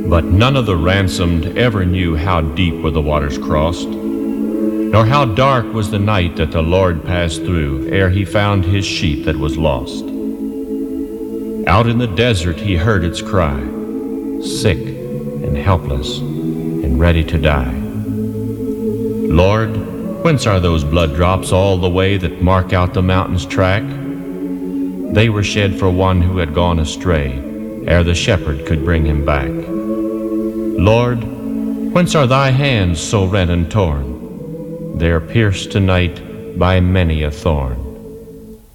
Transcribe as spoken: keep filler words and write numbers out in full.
But none of the ransomed ever knew how deep were the waters crossed, nor how dark was the night that the Lord passed through ere he found his sheep that was lost. Out in the desert he heard its cry, sick and helpless and ready to die. Lord, whence are those blood drops all the way that mark out the mountain's track? They were shed for one who had gone astray, ere the shepherd could bring him back. Lord, whence are thy hands so rent and torn? They are pierced tonight by many a thorn.